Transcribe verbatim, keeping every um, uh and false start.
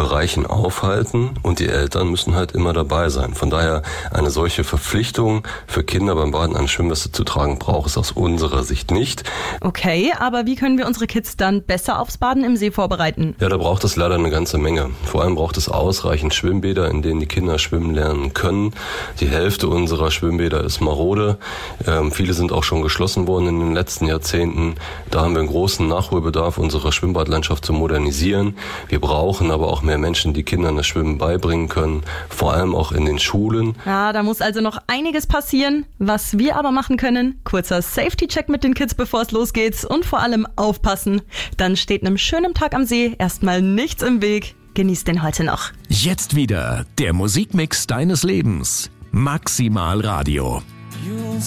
Bereichen aufhalten und die Eltern müssen halt immer dabei sein. Von daher eine solche Verpflichtung für Kinder beim Baden eine Schwimmweste zu tragen, braucht es aus unserer Sicht nicht. Okay, aber wie können wir unsere Kids dann besser aufs Baden im See vorbereiten? Ja, da braucht es leider eine ganze Menge. Vor allem braucht es ausreichend Schwimmbäder, in denen die Kinder schwimmen lernen können. Die Hälfte unserer Schwimmbäder ist marode. Ähm, viele sind auch schon geschlossen worden in den letzten Jahrzehnten. Da haben wir einen großen Nachholbedarf, unsere Schwimmbadlandschaft zu modernisieren. Wir brauchen aber auch mehr Menschen, die Kindern das Schwimmen beibringen können, vor allem auch in den Schulen. Ja, da muss also noch einiges passieren. Was wir aber machen können, kurzer Safety-Check mit den Kids, bevor es losgeht und vor allem aufpassen. Dann steht einem schönen Tag am See erstmal nichts im Weg. Genießt den heute noch. Jetzt wieder der Musikmix deines Lebens. Maximal Radio.